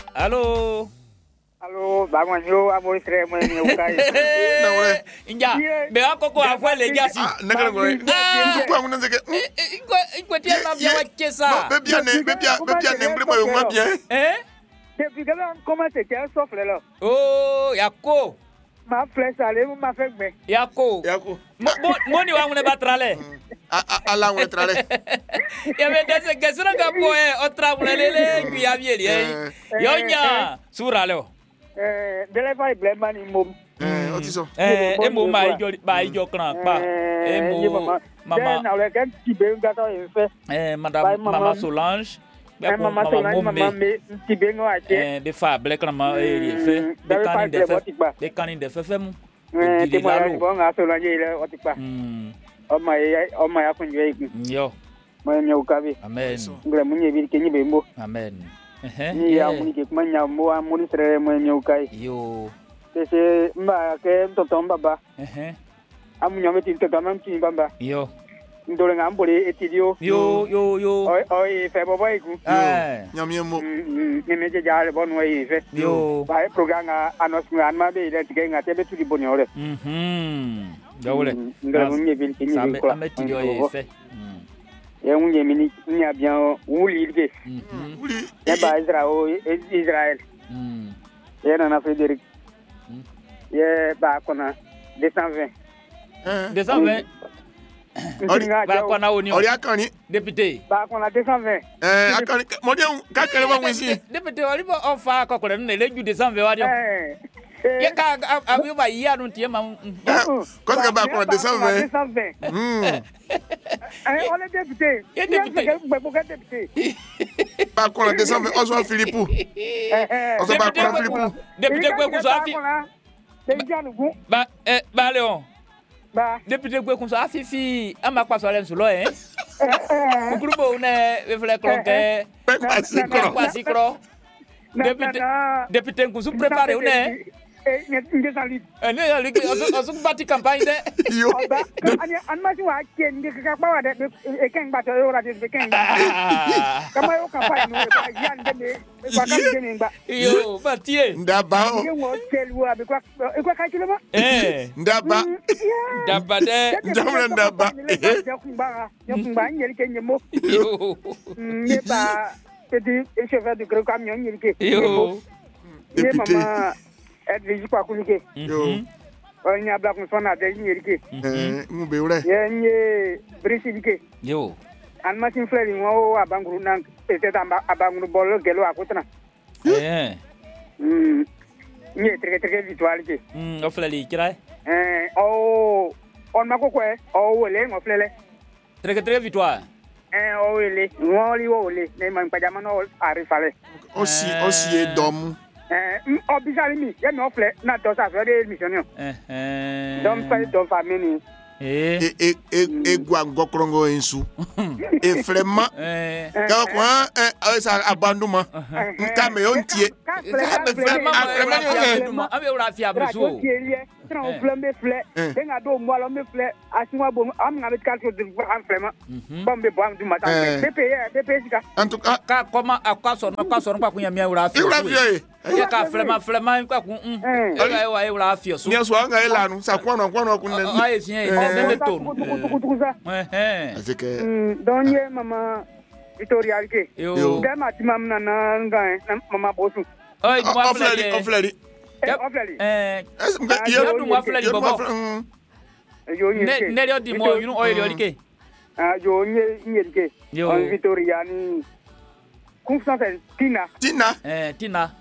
Allô? Allô, Bamanyo, Aboisre, moi, Nyukai. Inja, be akoko afwa le jasi. Nakala ngore. Pourquoi on a dit Quoi tu as bien watché ça? Be bien nembre moi bien. Hein? Depuis que l'on commence à faire souffle là. Oh, yako. Ma flèche allez, ma fait bien. Yako. Moni wangu ne batrale. Ala on trale. Ya me dese que sura ka poe otra mulele ya bieli. Yonya, sura leo. Deliver blema ni mom. Otiso. Emo ba ijo kan pa. Emo mama. Na le kan ti be ngata e fe. Mama Solange. Mama Solange mama me ti be ngo ache. De fa black na ma e fe. De kanin de fe mu. Ti mo ngo nga Solange ile otikpa. O ma ya kunjwe iku. Yo. Mo nyo kabi. Amen. Ngre munye bi kenyi be mbo. Amen. Ni ya muni ke manya mbo amuni sere mo nyo kai. Yo. Tese mba ke tonton baba. Amunyo meti tonton mam ti baba. Yo. Ndole ngambole etidio. Yo. Oi fe bobo iku. Nyamiemo. Ni meje jale bon we fe. Yo. Ba programa announcement anma be ile tige ngate be tudi bonyore. Dawole. Ngre munye bi kenyi be ko. Ameti yo e fe. Ye munye mini ni abian wuli ke. Wuli. Ye ba Israël. Ye na Frédéric. Ye ba kona 220. 220. Ba kona oni. Ori akani. Député. Ba kona 220. Akani mo de ka kere wa wisi. Député oli bo ofa kokore ne leju 220 wa dio. Ye ka abi ba yi anu tie ma. Ko ka ba kona 220. On est député. Ye député. Ba kona 220 Oswald Philippou. Oso ba kona Philippou. Député kwe kuso afi. Ba Léon. Ba. Député kwe kuso afifi ama kwa so le nsulo Grupo ne vefle klonke. Kwa sikro. Député kuso prepare une. Ne ali osu bati campagne de. Yo. An ma wa ken de ka ba de e ken ba to ora de ken. Kama yo campagne no ba yan de ba ka de ni ba. Yo, batie. Ndaba. Ye wo telu abi kwa ka kilo ba. Ndaba. Ndaba de. Ndaba. Ya kumba nyeli ken nyemo. Yo. Ne ba petit chauffeur de gros camion nyeli ke. Yo. Ye mama Edwige kwa kunike. Yo. Onya bla kun sona de nyerike. Ngube ure. Ye nye brisidike. Yo. An masin frère ngo abanguru nan peut-être abanguru bolo gelo akutna. Nye très victoire ke. O fleli kira. On mako ko wele ngo flele. Très victoire. O wele ngoli wole ne man pajama no arifale. Osi e dom. Obisali mi ye no fle na do sa fe de mission. Don fa do family. Gwa ngokrongo ensu. E frema. Ka kwa sa abanduma. Nka me ontie. Ame ora fi abruso. On flambe flè, denga do mo lo me flè, asuma bo am nga bet kalso de am flema. Bombe bo am du matin. BP sika. En tout cas, ka koma akwaso kwa kunya mi ora fi. Ye ka flema kwa ku. Wa ora fi so. Ni so anga elanu sa kwano ku nen. Ai sien de to. Azeke. Donye mama Victoria ke. Yo. Dama timam na nga mama bosu. Oi, mo fleur. Ne yo di mo yunu oil yo ke. Yo nye ke. On Victoria ni constance Tina. Tina.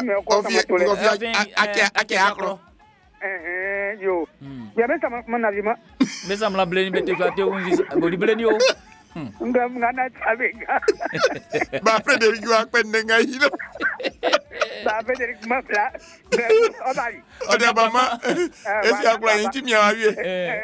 Ake akro. Yo. Ya besa mana vima. Besa mla bleni bete flate unzi bodi bleni yo. Ngana tabenga. Ba Frédéric wa pendenga hilo. Ba Frédéric mafla. Odali. Oda mama. Esi akula yinti mi awie.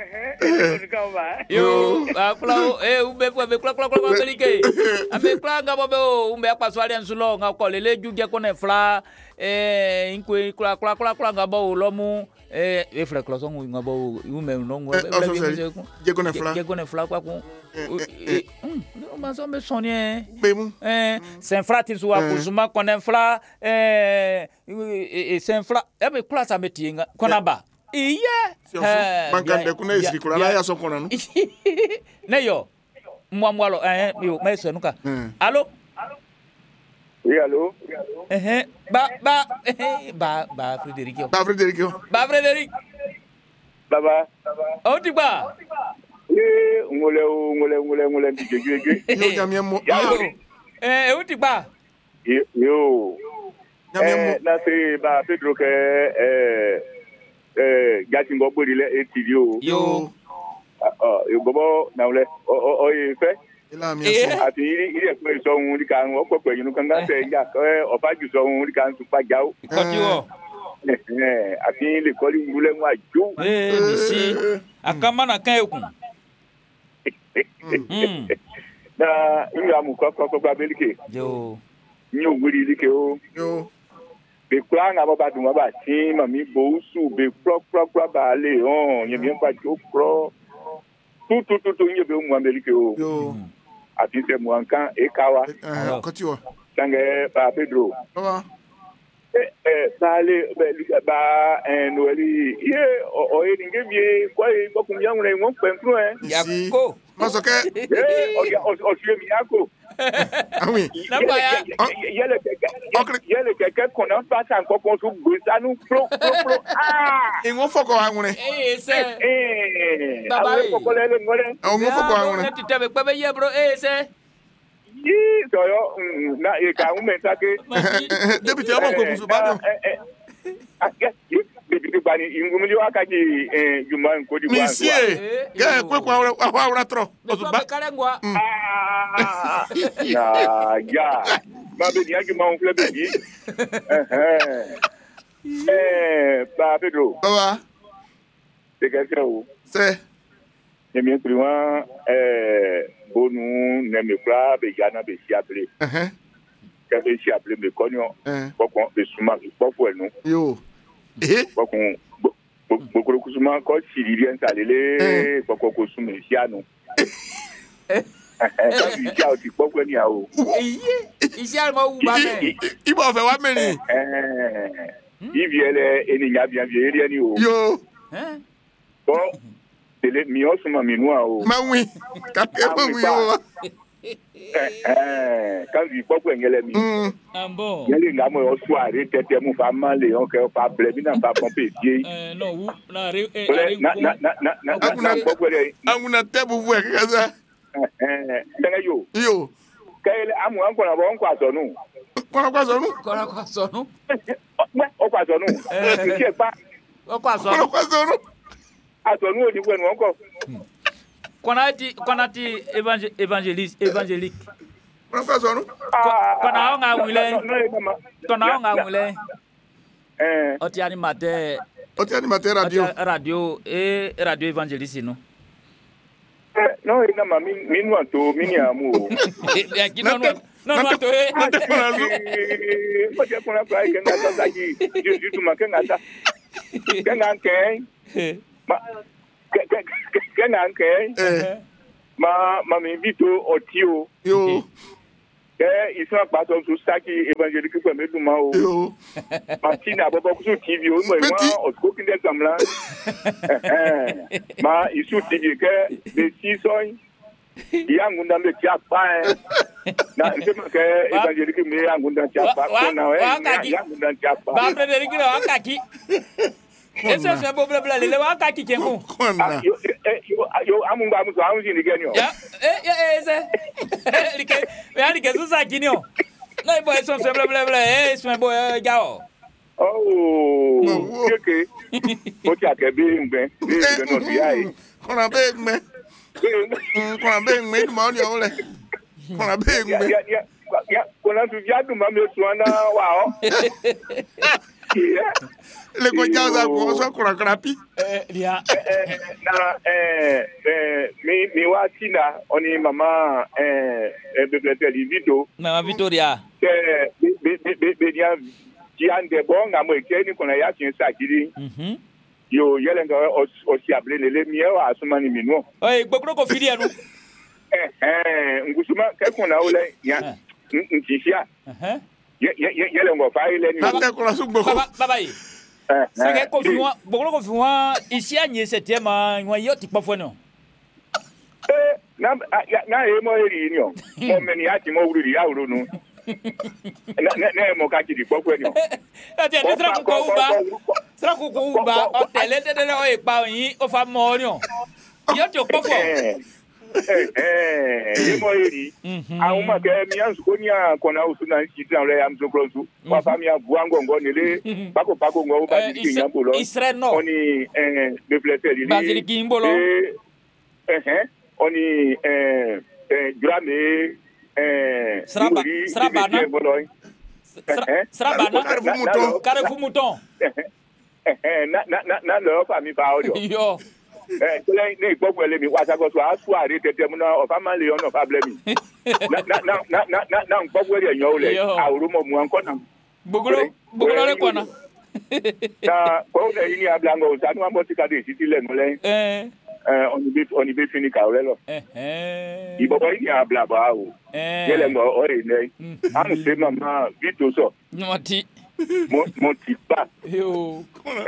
Yo, akula ube fo be kula belike. Abe kula ngabo be umbe akwa swali nsulo ngako lele juge kone fla inkwe kula ngabo lomu efle kloso ngabo ume nongo. Je kone fla kwa ku. ma so me sonye. Bemu. Saint frati suwa kusuma konen fla Saint fra ebe kula sa metinga konaba. Iya. Bankande kuna isiri kula la ya so kona no. Ne yo. Mwamwalo yo me senuka. Allô? Oui, allô? Ba Frédéric. Baba. Oti ba. Ngole ndijege. Yo nyamiemo. Oti ba. Yo. Nyamiemo. Na se ba Pedro ke gati ngbo rile etiri Yo. Yo bobo na ule o ife. Ila mi ase. Ati ile pe so ohun ri kan o popo yinu kan ga se ya ko opaju so ohun ri kan tu pa jawo. Kotiwo. Ati le koli ngule nwa jo. Bisi. Akama na kan ekun. Na inyo amu ko belike. Yo. Ni oguri like o. Yo. Be kura nga baba dun baba tin mami bo su be pro ba le yemi pa jo pro. Tu nye be mu Amerike o. Yo. Ati se mu ankan e kawa. Kotiwo. Sange ba Pedro. Baba. Sale ba Noeli ye o e ninge bie kwa e bokum ya nwere won penkru Yako. Masoke. O sie mi yako. Ah oui. Yele keke kona pasa nkoko su gbesanu pro. E won foko anwure. Se. Baba e foko lele ngore. O won foko anwure. Ne titebe pe be ye bro se. Yi so yo na e ka umenta ke. Deputy amo ko kusu bado. Bibi bani ingumili wakaji juma nkodi kwa. Monsieur. Ga kwe kwa awura tro. Ozuba karengwa. Ya. Babe ni agi ma unfle bebi. Ba Pedro. Baba. C'est quelqu'un où? C'est. Je m'y pris bonu ne me kura be yana be si appelé. Quand be si appelé me cognon. Pourquoi be souma pourquoi non? Yo. Pourquoi beaucoup kusuma ko siri bien salele pourquoi ko souma si anu. Ici a aussi pourquoi ni a o. Ici a mo ba me. Ibo fe wa meni. Iviele eni nya bien bien ni o. Yo. Bon, tele mi osuma mi no a o. Ma wi. Ka ke mo wi o. Quand il faut ngele mi. Bon. Ngele ngamo o soirée tete mu fa ma le on ke fa ble mi na fa pomper die. Non, ou na re Anguna tebu vu e kaza. Tenge yo. Yo. Kele amu an kona bo on kwa sonu. Kona kwa sonu? O kwa sonu. Ki pa. O kwa sonu. Kwa sonu. Asonu o di kwenu onko. Konati évangélique. Kwa sonu. Kona onga wile. Oti animateur radio et radio évangéliste no. No, ina mami minu anto mini amu. Aqui não to e. Mo je kuna kwa ke ngata saji. Ju tu makenga ta. Kenga ken. Ma kenga ken. Ma mi bito otio. Yo. Isa paso su saki évangélique kwa meduma o. Yo. Martina bobo ku TV o mo e wa o ko kinde samla. Ma isu TV ke de sison. Yangu ndambe chapa na nsema ke évangélique me yangu ndambe chapa kona yangu ndambe chapa. Ba Frédéric no akaki. Ese se bo bla le wa akaki kengu. Kona. Yo amunga amuso amunzi ndigenyo. Ya ese. Like Susa Kinyo. No, boy, some blah, it's my boy, Gao. Oh, okay. What you can be in bed? No, the Kona beg me. Kona beg me, money only. Kona beg me. Yeah, kona tu jadu mame suana wao. Le kojaza ko so kona krapi. Dia. Mi watina oni mama bebleteli video. Mama Victoria. Be dia jiande bonga mo ekeni kona ya tin sakiri. Yo yelenga o si ablele le mi e wa asuma ni minu. Oi, gbogbo ko firi anu. ngusuma ke kona ole ya ntisia yele ngo fa ile ni Nate kola sugbo. Baba yi. Sake ko fiwa, bogolo ko fiwa isi anye setema nwa yo tikpa fo no. na mo eri ni o mo me ni ati mo wuri ya wuro nu na mo ka ti di popo ni o Ati ni tra ko uba o tele de o ipa yin o fa mo ni o yo ti o popo mo eri àwọn ma ke mi an ko ni akona usu na si tan re am so krosu wa fa mi abu angongo ni le pako ngo ba di ki nyambo lo oni de fleter ni Baziliki mbolo oni grame Srabana Carrefour mouton na lo fa mi ba ojo yo ne gbogbo ele mi wa sago so asu are tete mu na o fa ma le ona fa ble mi na gbogbo ele yan o le awuru mo mu anko na bogolo le kona na ko le ni ablango sa nu ambo ti ka de titi le no le oni be fini ka ole lo ibo ko ni abla ba o yele ngo o re ne anu se mama vito so moti mo ti pa yo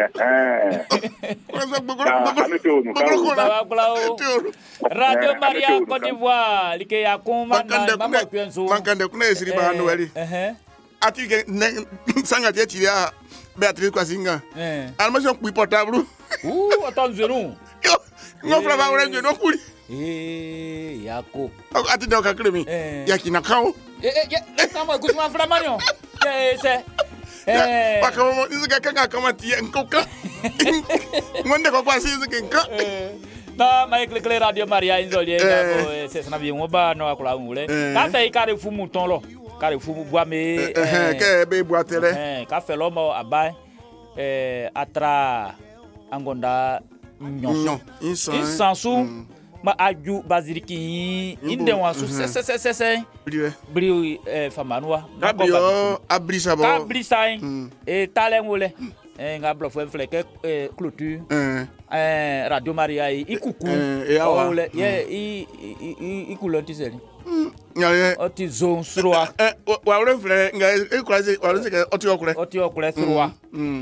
Radio Maria Côte d'Ivoire like ya kuma na mama kwenso mankande kuna esiri ba hanu wali ati ke sanga tie chiria Beatrice Kwasinga almasho ku portable atanzenu ngo fra ba orange no kuri yako ati do ka kremi yakina kawo kama kusema fra manyo se pakamo izika kama tie nkoka ngonde kwa kwasi izika nka na maikle Radio Maria inzolie ngabo sesana bi ngoba no akula ngule ka sai Carrefour mouton lo Carrefour boame ke be boatere ka felo mo abai atra angonda nyon insansu ma aju baziliki inde wansu se bri famanwa abrisa bo abrisa talengole nga blofo fleke clôture Radio Maria ikuku ole ye ikulontiseli nyale oti zone surwa wa ore fle nga ekwase wa ore se oti okure surwa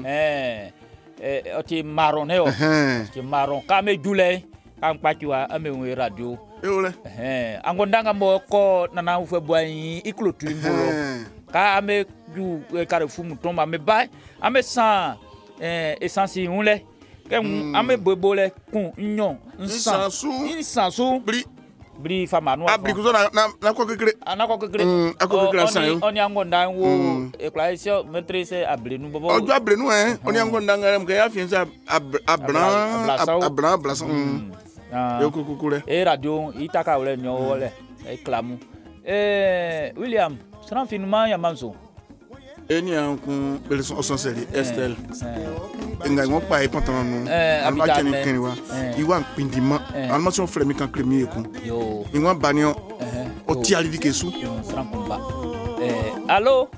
oti maroneo ti maron kame jule kan pakiwa ame radio ole angondanga moko nana ufe boyi clôture mbolo ka ame ju Carrefour mouton ma me bai ame san essence unle ke ame bobole kun nyon insansu bri famanu abri kuzo na ko kekere akokekere san yo oni angonda wo equalisation maîtrise abri nu bobo ojo abri nu oni angonda ngare mke ya fienza abran blason yo kokukure radio itaka ole nyo ole clamu William sera finement ya manzo eni ankun belson osonseri Estelle nga ngo pa e pantalon no alma cheni kenwa iwa pindima alma so fremi kan kremi ekun yo iwa banio o ti ali dikesu sera komba allo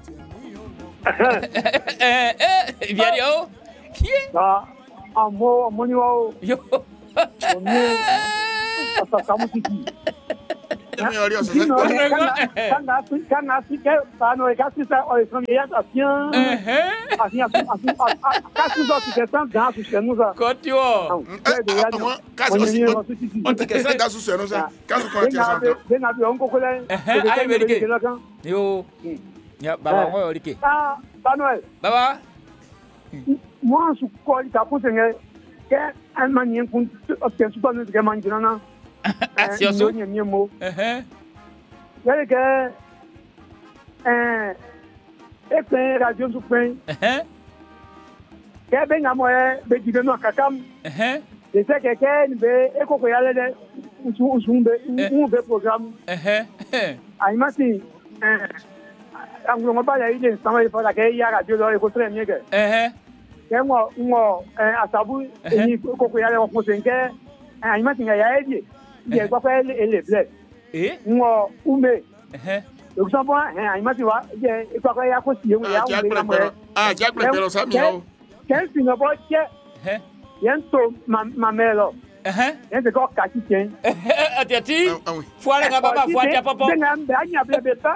Viario amo moni wao yo asa musiki mi ori oso kana sike pano e kasi sa o família assim kasi do que são ganhos chenuza kotio kasi o te kesa da su chenuza kasu ko ti santo ben abi onko kole ai verike yo ya baba ngo orike Manuel baba moi su ko ta conseiller que un manien com tem super no que manjana Sioso. Yale ke e radio supen. Ke ben amoe be dibe no kakam. De se ke be e ko yale de usumbe be program. Ai masi angulo mo ba ya ile sama ifo la ke ya radio lo e ko tre mi ke. Ke mo asabu ni ko yale ko senke ai masi ya edie. Ye gba fa ele ble ngo ume example ai mati wa ye ikwa kwa ya ko si ewu ya ume na mo Jack Pero sami o ken si no bo che yento mamelo c'est quoi Kakitien. Atiati. Foire nga baba foire ya papa. Benga mbanya bebeta.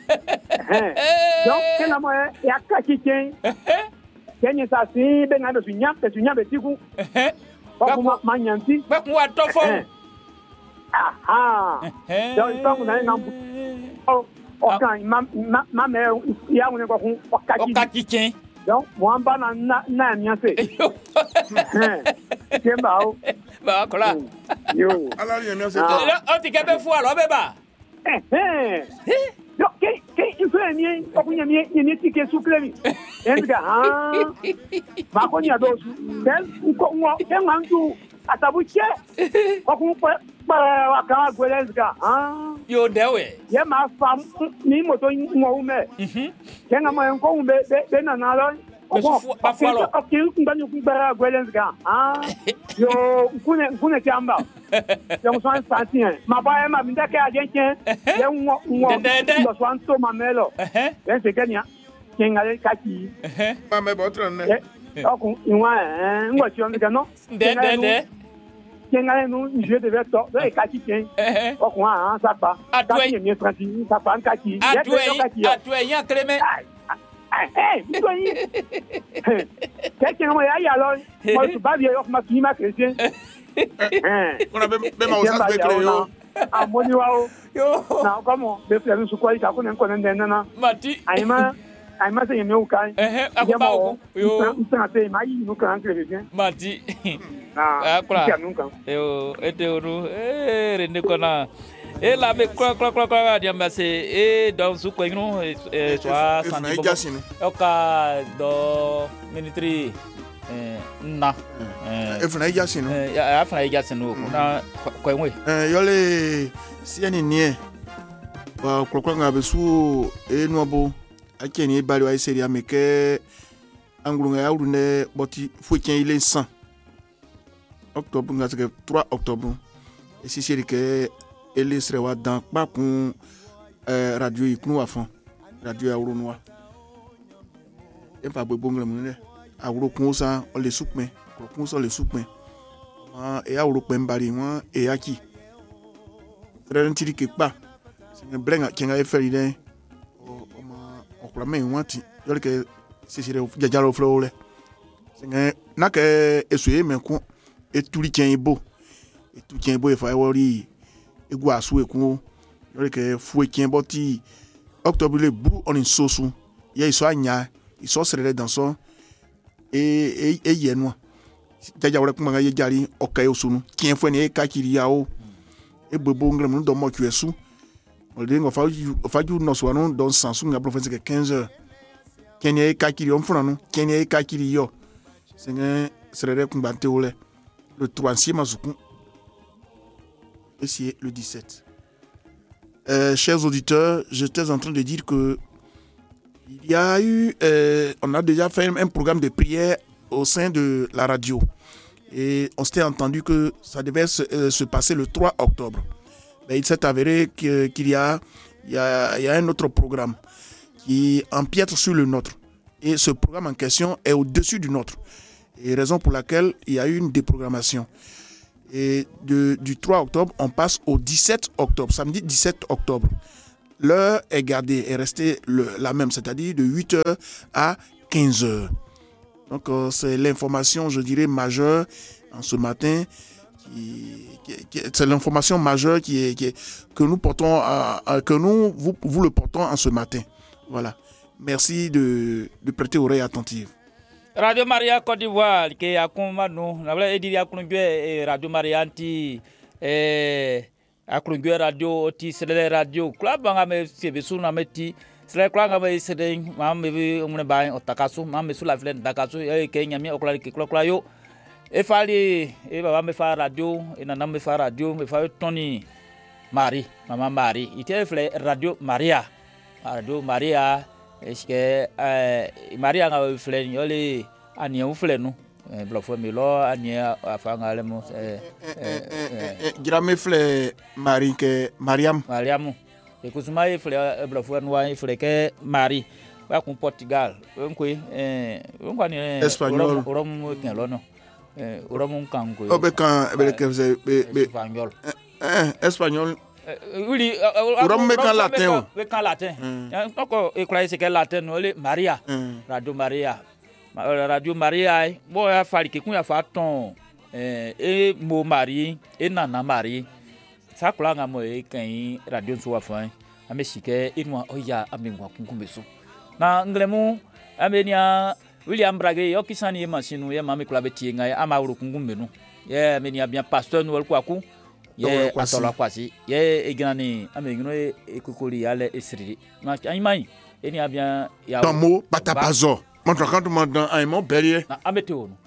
Donc kenga mo ya Kakitien. Kenye sa si benga do sunya betiku. Ba manyanti. Ba kwa tofo. Donc il faut na ngambu. Okan ma mère ya ngone ko Kakitien. Donc moi ba na mianse. Kemba o. Ba kola. Yo. Ala ni mianse. O ti kebe fu alo beba. Donc il faut ni o kunya ni tike suklemi. Enga ba ko ni ado su. Den ko mo den anju atabuche. Ko ku pa wa kan gwelenga. Yo dewe. Ye ma fam ni moto mo ume. Kenga mo en ko umbe be na na lo. Pas follow. Ok, ngbanyu kumbara gwelenga. Yo kune kiamba. Yo so anti ma ba ma binda ka agenchen. Ye nwo lo so anto mamelo. Ben se kenya. Kenga le kaki. Ma me botre ne. Okun inwa ngwa ti on ga no. De. Kenga no je devais to. Le kaki ken. Okun sa pa. Kaki mi tranti, sa pa kaki. Atwe yan Clément. Quelqu'un m'a dit alors, moi je suis pas vieux, je suis ma chrétien. On a même au sens de créole. Ah, mon Dieu, non, comment? Mais frère, nous quoi, il a connu un nana. Mati. Aïma, c'est mieux au cas. Yo. Il s'en a fait, il nous quand chrétien. Mati. Ah, quoi? Yo, eteuru, rende kona. Et là, mais quoi, diambase, et dans ce coin, soit sans oka do military, na. Efuna ijasinu. Efuna ijasinu, na coin we. Yole, si yani nie, wa kwa nga besu, nuabo, akeni bali wa iseri ameke, angulunga ya urune, boti fouetien il est 100. Octobre, nga 3 octobre, et si c'est que ele serait dans pas pour radio ikunu afan radio awro noa e pa gbogbo nglam ne awro kun sa o le supin kun so le supin e awro pe mbari won e aki tre ntiri ke pa se blenga kenga e feri den o ma o kula me wanti yo ke se sire jajalo flole se na ke esuye men kun e tuli ken ibo e fa wori egu asu ekun yore ke fue kien boti octobre le bru on sosu ye iso anya iso serere dans son e yenwa jaja wore kuma ye jari okay osunu kien fue ne ka kiri ya o e bobo ngram do mo kwesu o de ngo faju no so anu don sansu nga province ke 15 heures kien ye ka kiri on funa no kien ye ka kiri yo senga serere kun bante ole le 3e mazuku. Et c'est le 17. Chers auditeurs, j'étais en train de dire que il y a eu, on a déjà fait un programme de prière au sein de la radio. Et on s'était entendu que ça devait se passer le 3 octobre. Mais il s'est avéré qu'il y a un autre programme qui empiète sur le nôtre. Et ce programme en question est au-dessus du nôtre. Et raison pour laquelle il y a eu une déprogrammation. Et du 3 octobre, on passe au 17 octobre, samedi 17 octobre. L'heure est gardée, est restée la même, c'est-à-dire de 8h à 15h. Donc, c'est l'information, je dirais, majeure en ce matin. C'est l'information majeure que nous portons, vous le portons en ce matin. Voilà. Merci de prêter oreille attentive. Radio Maria Côte d'Ivoire ke akuma no na bla ediri akunjwe Radio Maria anti akunjwe radio ti sele radio club banga me sebesu na meti sele klanga me sede mamme bi umne bain otakasu mamme sula flen takasu ke nyami okla ke klokla yo e fali e baba me fa radio e nana me fa radio me fa Tony Marie mama Marie ite fle Radio Maria est-ce que Maria nga fle yole ani u fle no blofo mi lo ani afanga le mo grame fle Marie ke Mariam e kusuma e fle blofo no wa fle ke Marie ba ku Portugal nkwe nkwa ni espagnol rom ken lo no uramun kango obekan ebelekevze espagnol espagnol oui uramun bekan latin bekan latin donc école c'est que latin no le Maria Radio Maria bo ya fali ke kun ya fa ton mo Marie e nana Marie ça kula nga mo e kan radio so wa fa amesike inwa oya amengwa kunkumbeso na nglemu amenia William Brage yo kisani ye masinu ye mami kula betie ngai ama wuru kungumbenu ye menia bien pasteur no kwaku ye atola kwasi ye egnani amengino ekukuli yale esiri na ayimai eni abia ya tomo batapazo montre quand tu m'entends ayimo belie na ameteo